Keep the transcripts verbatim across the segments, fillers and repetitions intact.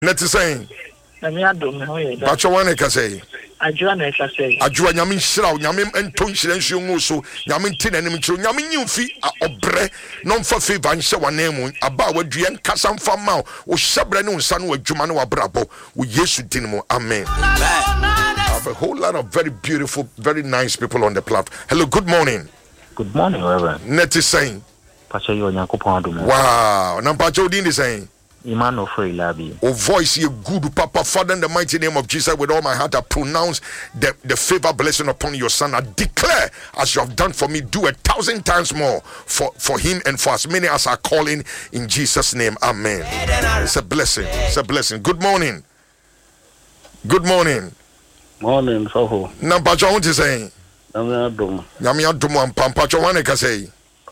Net saying. Namia do me hoye. Pacho wane ka say. Adwa na ka say. Adwa nyame nhira, nyame ento nhira nsu ngo so, nyame nti na nim chiro, nyame nyimfi obre, no mfa favor nhye wane mu, aba wadua nkasa mfa ma wo hyebre ne unsa no adwuma ne wabrabo, wo Yesu din mu. Amen. I have a whole lot of very beautiful, very nice people on the platform. Hello, good morning. Good morning, Reverend. Net is saying. Pacho yo Nyankopon adom. Wow, na pacho din is saying. Imano free labi. Oh, voice ye good, Papa, Father, in the mighty name of Jesus, with all my heart, I pronounce the, the favor blessing upon your son. I declare, as you have done for me, do a thousand times more for, for him and for as many as are calling in Jesus' name. Amen. It's a blessing. It's a blessing. Good morning. Good morning. Morning, Soho. Nampacho, what is saying? Namia Dum. Namia Dum and Pampacho, one can say.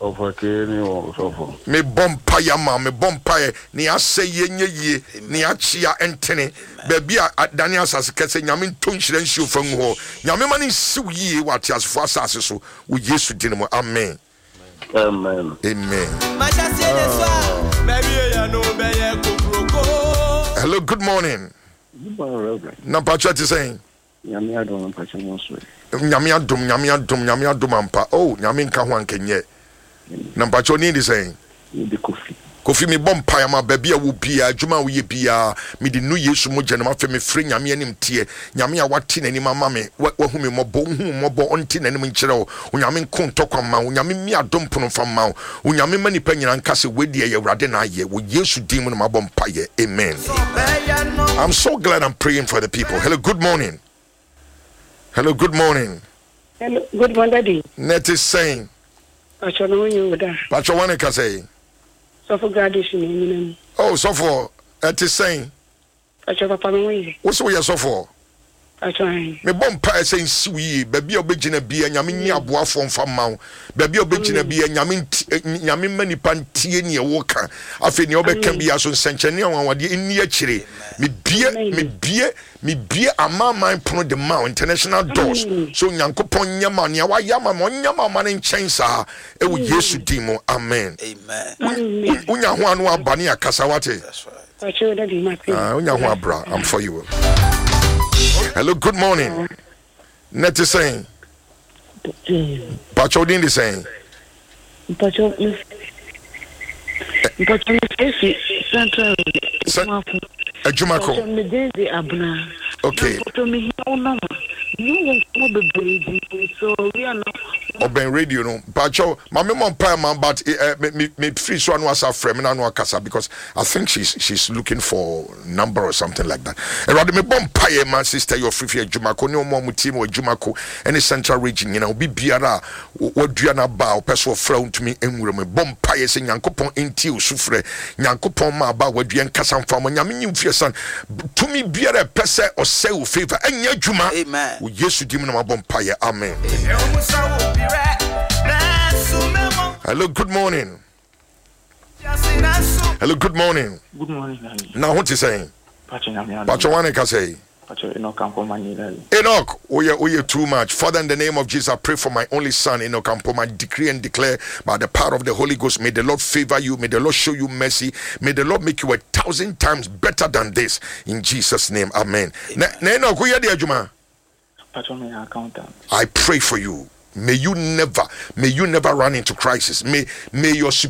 Me bompaya ma me bompaya ni ase ye nye ye ni achia entene baby a Daniel sasekese nyame tonhire nsu fam ho nyame ma ni siw ye wate asfo asase so wo Yesu din mu. Amen. Amen. Amen. Hello, good morning. Good morning, Reverend. Na pacha ti saying Nyame adom pacha mo so. Nyame adom nyame adom nyame adom ampa. Oh, nyame nka ho ankenye. Number two need is saying the coffee. Coffee me bompire ma baby a wo bia adwuma wo ye bia me de no Yesu mo gyanema fe me frɛ nyame anim tie nyame a wate nani mama me wo hu me mɔbɔ hu mɔbɔ onti nanim nkyerɛ wo nyame nkonto kwama wo nyame mi adom pono fama wo nyame manipa nyina nkase wedi ye wrade na aye wo Yesu dim no mabompaye. Amen. I'm so glad I'm praying for the people. Hello, good morning. Hello, good morning. Hello, good morning, Daddy. Net is saying Pacho no you da. Pacho wane ka say. So for graduation ni. Oh, so for it is saying. Pacho papa no you. What's what you so for? Pacho. Me bompa say nsiwi, baby obegina bia nyame nyi aboafo mfa mawo. Baby obegina bia nyame nyame manipa ntie ne wo ka. Afi ne obeka bia so nsenchene anwade nni akire. Me bie me bie me bie amaman pono de ma international doors. So nyankopon nyama ne wa yama mo nyama ma ne nchensa e wo Yesu din mo. Amen. Amen. Unya ho anu abane akasa wate. Pacho daddy ma pe. Ah, unya ho abra. I'm for you. Hello, good morning. Net is saying. Pacho din is saying. Pacho Pacho esi central. Ejumako. Okay. So we are not Oben radio no. Pacho, my mom pa man but me me free so anu asa frame na anu akasa because I think she's she's looking for number or something like that. E rather me bom pa man sister your free free Ejumako ne omo mu team Ejumako any central region you know bi biara wadua na ba o person fra untumi enwure me bom pa ye se nyankopon enti usufre nyankopon ma ba wadua nkasa mfa mo nyame nyimfie san tumi biara pese o say o favor enya adwuma. Amen. O Yesu dim na mabom pa ye. Amen. Hello, good morning. Hello, good morning. Good morning. Now what you saying? Pacho wane ka say. Enoch, oh yeah, oh yeah, too much. Father, in the name of Jesus, I pray for my only son, Enoch Ampoma. I decree and declare by the power of the Holy Ghost, may the Lord favor you, may the Lord show you mercy, may the Lord make you a thousand times better than this. In Jesus' name, amen. Enoch, who you there, I pray for you. May you never, may you never run into crisis. May, may your